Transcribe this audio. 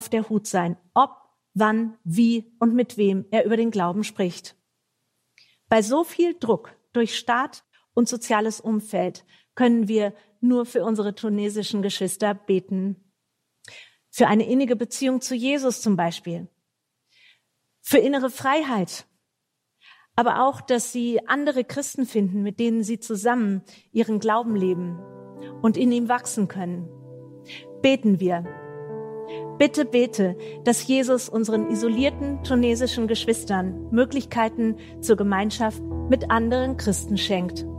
auf der Hut sein, ob, wann, wie und mit wem er über den Glauben spricht. Bei so viel Druck durch Staat und soziales Umfeld können wir nur für unsere tunesischen Geschwister beten. Für eine innige Beziehung zu Jesus zum Beispiel. Für innere Freiheit. Aber auch, dass sie andere Christen finden, mit denen sie zusammen ihren Glauben leben und in ihm wachsen können. Beten wir. Bitte bete, dass Jesus unseren isolierten tunesischen Geschwistern Möglichkeiten zur Gemeinschaft mit anderen Christen schenkt.